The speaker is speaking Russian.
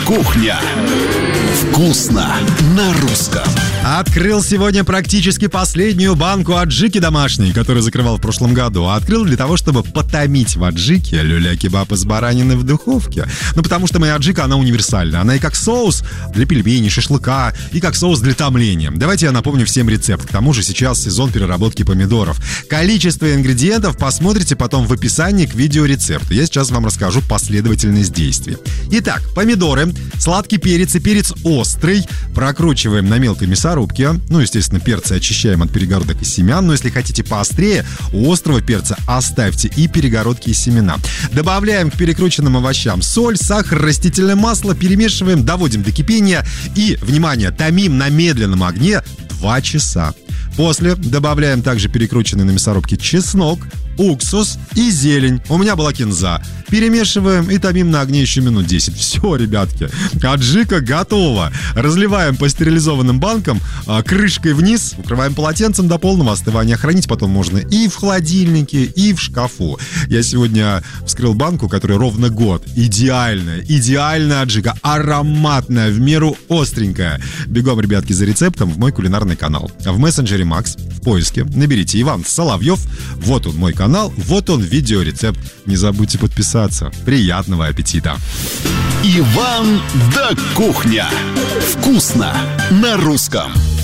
Кухня. Вкусно на русском. Открыл сегодня практически последнюю банку аджики домашней, которую закрывал в прошлом году. Открыл для того, чтобы потомить в аджике люля-кебаб из баранины в духовке. Ну, потому что моя аджика, она универсальна. Она и как соус для пельменей, шашлыка, и как соус для томления. Давайте я напомню всем рецепт. К тому же сейчас сезон переработки помидоров. Количество ингредиентов посмотрите потом в описании к видеорецепту. Я сейчас вам расскажу последовательность действий. Итак, помидоры, сладкий перец и перец острый прокручиваем на мелкой мясорубке. Ну, естественно, перцы очищаем от перегородок и семян. Но если хотите поострее, у острого перца оставьте и перегородки и семена. Добавляем к перекрученным овощам соль, сахар, растительное масло, перемешиваем, доводим до кипения и, внимание, томим на медленном огне 2 часа. После добавляем также перекрученный на мясорубке чеснок, уксус и зелень. У меня была кинза. Перемешиваем и томим на огне еще минут 10. Все, ребятки, аджика готова. Разливаем по стерилизованным банкам, крышкой вниз, укрываем полотенцем до полного остывания. Хранить потом можно и в холодильнике, и в шкафу. Я сегодня вскрыл банку, которая ровно год. Идеальная аджика. Ароматная, в меру остренькая. Бегом, ребятки, за рецептом в мой кулинарный канал. В мессенджере Макс в поиске наберите Иван Соловьев. Вот он, мой канал, вот он, видеорецепт. Не забудьте подписаться. Приятного аппетита! Иван да Кухня. Вкусно на русском.